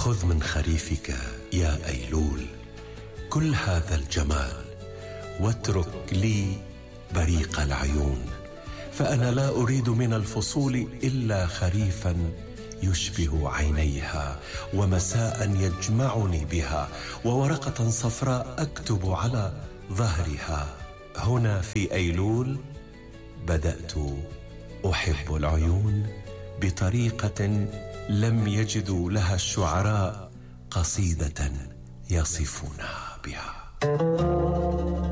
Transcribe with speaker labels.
Speaker 1: خذ من خريفك يا أيلول كل هذا الجمال واترك لي بريق العيون، فأنا لا أريد من الفصول إلا خريفا يشبه عينيها، ومساء يجمعني بها، وورقة صفراء أكتب على ظهرها. هنا في أيلول بدأت أحب العيون بطريقة لم يجدوا لها الشعراء قصيدة يصفونها بها.